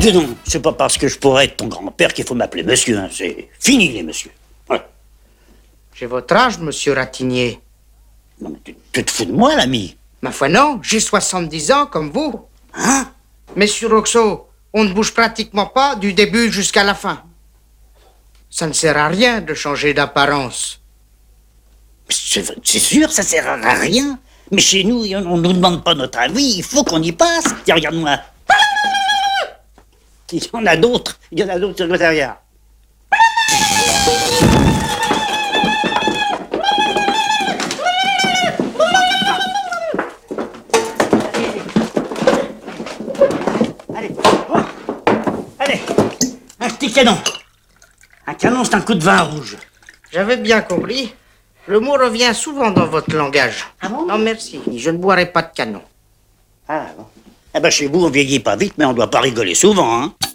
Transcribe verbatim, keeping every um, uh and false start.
Dis donc, c'est pas parce que je pourrais être ton grand-père qu'il faut m'appeler monsieur, hein. C'est fini, les messieurs. Ouais. J'ai votre âge, monsieur Ratignier. Non, mais tu, tu te fous de moi, l'ami? Ma foi, non, j'ai soixante-dix ans, comme vous. Hein? Monsieur Roxo, on ne bouge pratiquement pas du début jusqu'à la fin. Ça ne sert à rien de changer d'apparence. C'est c'est sûr, ça sert à rien. Mais chez nous, on ne nous demande pas notre avis, il faut qu'on y passe. Tiens, regarde-moi. Il y en a d'autres, il y en a d'autres sur le secrétariat. Allez, oh. Allez, un petit canon. Un canon, c'est un coup de vin rouge. J'avais bien compris. Le mot revient souvent dans votre langage. Ah bon? Non, merci. Je ne boirai pas de canon. Ah bon. Eh ben, chez vous, on vieillit pas vite, mais on doit pas rigoler souvent, hein.